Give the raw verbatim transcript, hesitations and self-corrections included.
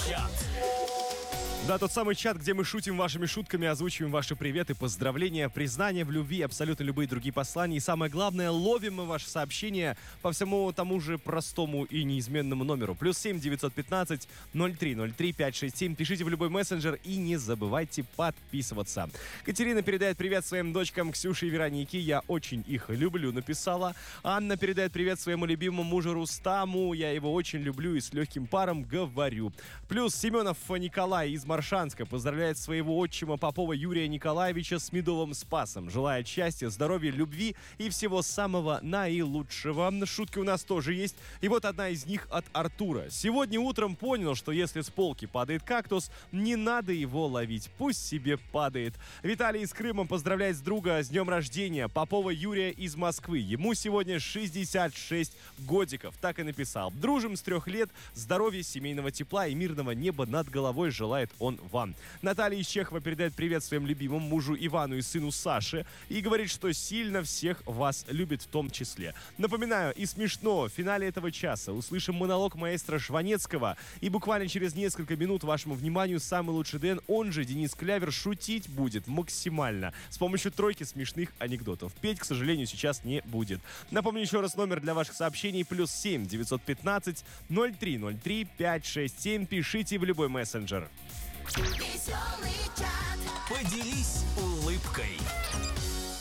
Чат. Да, тот самый чат, где мы шутим вашими шутками, озвучиваем ваши приветы, поздравления, признания в любви, абсолютно любые другие послания. И самое главное, ловим мы ваши сообщения по всему тому же простому и неизменному номеру. Плюс семь девятьсот пятнадцать ноль три ноль три пять шесть семь. Пишите в любой мессенджер и не забывайте подписываться. Катерина передает привет своим дочкам Ксюше и Веронике. Я очень их люблю, написала. Анна передает привет своему любимому мужу Рустаму. Я его очень люблю и с легким паром говорю. Плюс Семенов Николай из Маршанска поздравляет своего отчима Попова Юрия Николаевича с медовым спасом. Желает счастья, здоровья, любви и всего самого наилучшего. Шутки у нас тоже есть. И вот одна из них от Артура. Сегодня утром понял, что если с полки падает кактус, не надо его ловить. Пусть себе падает. Виталий из Крыма поздравляет с друга с днем рождения Попова Юрия из Москвы. Ему сегодня шестьдесят шесть годиков. Так и написал. Дружим с трех лет. Здоровья, семейного тепла и мирного неба над головой желает он вам. Наталья из Чехова передает привет своим любимым мужу Ивану и сыну Саше и говорит, что сильно всех вас любит в том числе. Напоминаю, и смешно, в финале этого часа услышим монолог маэстро Шванецкого, и буквально через несколько минут вашему вниманию самый лучший Дэн, он же Денис Клявер, шутить будет максимально с помощью тройки смешных анекдотов. Петь, к сожалению, сейчас не будет. Напомню еще раз номер для ваших сообщений: плюс семь девятьсот пятнадцать ноль три ноль три пять шесть семь. Пишите в любой мессенджер. Веселый чат. Поделись улыбкой.